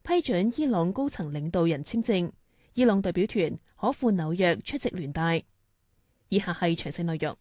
批准伊朗高層領導人簽證，伊朗代表團可赴紐約出席聯大。以下係詳細內容。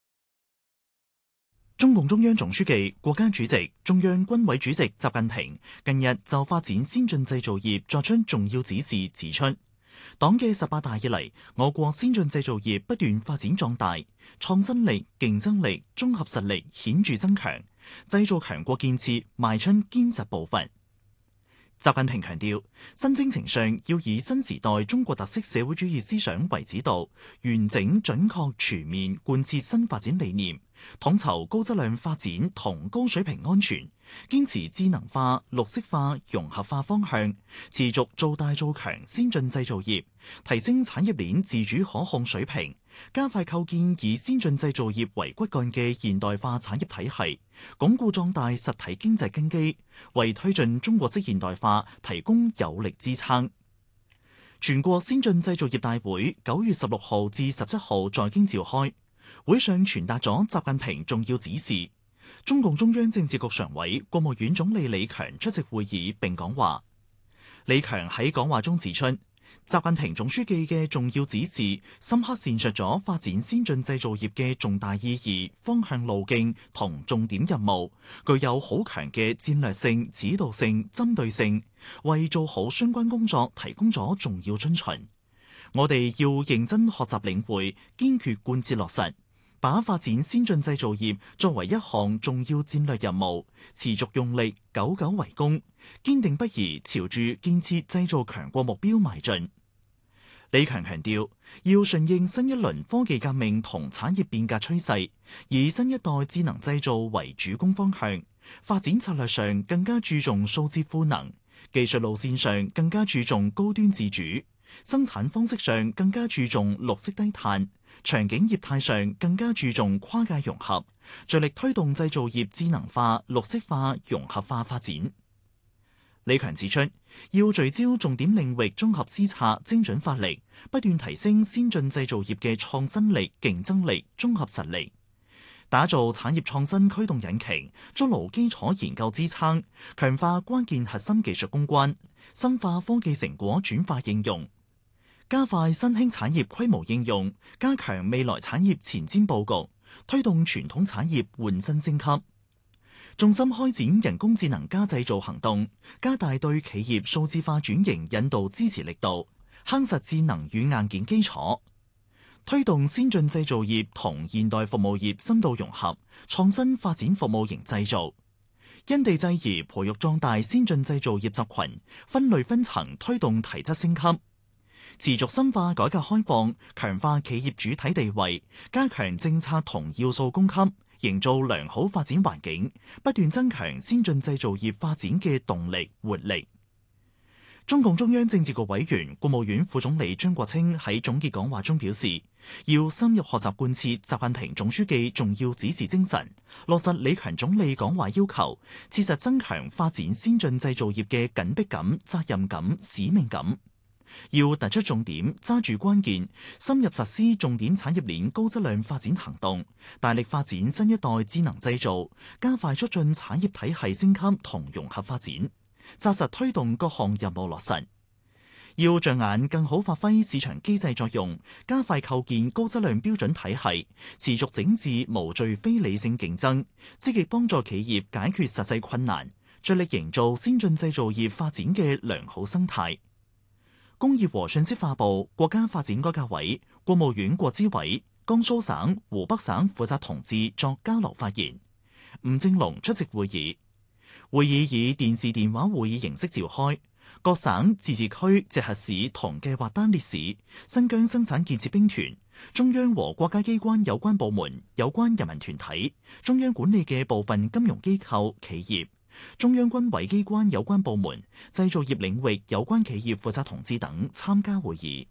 中共中央總書記、國家主席、中央軍委主席習近平近日就發展先進製造業作出重要指示，指出，黨嘅18大以嚟，我國先進製造業不斷發展壯大，創新力、競爭力、綜合實力顯著增強，製造強國建設邁出堅實步伐。習近平強調，新征程上要以新時代中國特色社會主義思想為指導，完整、準確、全面貫徹新發展理念，統籌高質量發展同高水平安全，堅持智能化、綠色化、融合化方向，持續做大做強先進製造業，提升產業鏈自主可控水平，加快構建以先進製造業為骨幹嘅現代化產業體系，鞏固壯大實體經濟根基，為推進中國式現代化提供有力支撐。全國先進製造業大會9月16號至17號在京召開，會上傳達咗習近平重要指示。中共中央政治局常委、國務院總理李強出席會議並講話。李強喺講話中指出，習近平總書記嘅重要指示，深刻闡述咗發展先進製造業嘅重大意義、方向路徑同重點任務，具有好強嘅戰略性、指導性、針對性，為做好相關工作提供咗重要遵循。我哋要認真學習領會，堅決貫徹落實，把發展先進製造業作為一項重要戰略任務，持續用力，久久為功，堅定不移朝住建設製造強國目標邁進。李強強調，要順應新一輪科技革命同產業變革趨勢，以新一代智能製造為主攻方向，發展策略上更加注重數字賦能，技術路線上更加注重高端自主，生產方式上更加注重綠色低碳，場景業態上更加注重跨界融合，着力推動製造業智能化、綠色化、融合化發展。李強指出，要聚焦重點領域綜合施策，精準發力，不斷提升先進製造業嘅創新力、競爭力、綜合實力，打造產業創新驅動引擎，築牢基礎研究支撐，強化關鍵核心技術攻關，深化科技成果轉化應用，加快新興產業規模應用，加強未來產業前瞻佈局，推動傳統產業換新升級。重心開展人工智能加製造行動，加大對企業數字化轉型引導支持力度，夯實智能與硬件基礎，推動先進製造業同現代服務業深度融合，創新發展服務型製造，因地制宜培育壯大先進製造業集群，分類分層推動提質升級，持續深化改革開放，強化企業主體地位，加強政策同要素供給，營造良好發展環境，不斷增強先進製造業發展嘅動力活力。中共中央政治局委員、國務院副總理張國清喺總結講話中表示，要深入學習貫徹習近平總書記重要指示精神，落實李強總理講話要求，切實增強發展先進製造業嘅緊迫感、責任感、使命感。要突出重點，揸住關鍵，深入實施重點產業鏈高質量發展行動，大力發展新一代智能製造，加快促進產業體系升級同融合發展，紮實推動各項任務落實。要着眼更好發揮市場機制作用，加快構建高質量標準體系，持續整治無序非理性競爭，積極幫助企業解決實際困難，着力營造先進製造業發展嘅良好生態。工業和信息化部、國家發展改革委、國務院國資委、江蘇省、湖北省負責同志作交流發言。吳正龍出席會議。會議以電視電話會議形式召開，各省、自治區、直轄市同計劃單列市、新疆生產建設兵團、中央和國家機關有關部門、有關人民團體、中央管理嘅部分金融機構、企業、中央軍委機關有關部門、製造業領域有關企業負責同志等參加會議。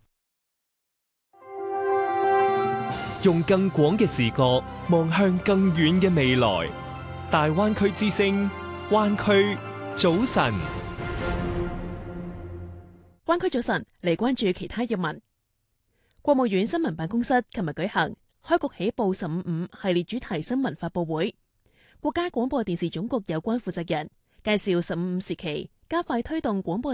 用更廣嘅視角望向更遠嘅未來，大灣區之聲，灣區早晨。 灣區早晨，嚟關注其他新聞。國務院新聞辦公室琴日舉行開局起步15.5系列主題新聞發佈會。國家廣播電視總局有關負責人介紹15.5時期加快推動廣播